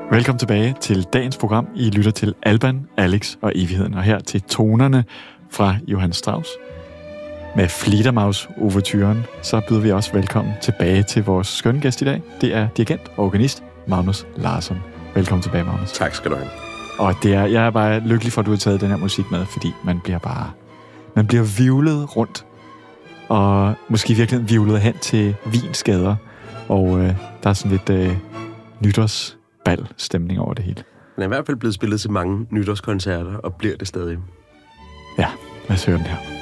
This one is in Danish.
Velkommen tilbage til dagens program. I lytter til Alban, Alex og Evigheden, og her til tonerne fra Johann Strauss. Med Fledermaus-ouverturen, så byder vi også velkommen tilbage til vores skønne gæst i dag. Det er dirigent og organist Magnus Larsson. Velkommen tilbage, Magnus. Tak skal du have. Og jeg er bare lykkelig for, at du har taget den her musik med, fordi man bliver vivlet rundt, og måske virkelig vivlet hen til Wiens gader, og der er sådan lidt nytårsbal-stemning over det hele. Den er i hvert fald blevet spillet til mange nytårskoncerter, og bliver det stadig. Ja, lad os høre den her.